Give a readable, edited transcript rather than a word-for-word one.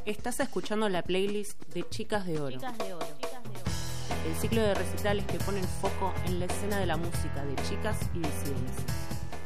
Estás escuchando la playlist de Chicas de Oro. Chicas de Oro. El ciclo de recitales que pone el foco en la escena de la música de chicas y disidencias.